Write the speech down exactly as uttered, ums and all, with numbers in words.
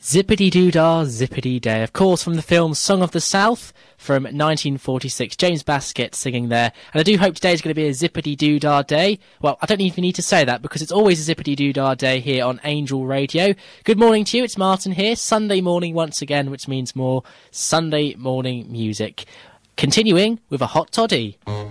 Zippity-doo-dah, zippity-day. Of course, from the film Song of the South from nineteen forty-six. James Baskett singing there. And I do hope today's going to be a zippity-doo-dah day. Well, I don't even need to say that because it's always a zippity-doo-dah day here on Angel Radio. Good morning to you. It's Martin here. Sunday morning once again, which means more Sunday morning music. Continuing with a hot toddy.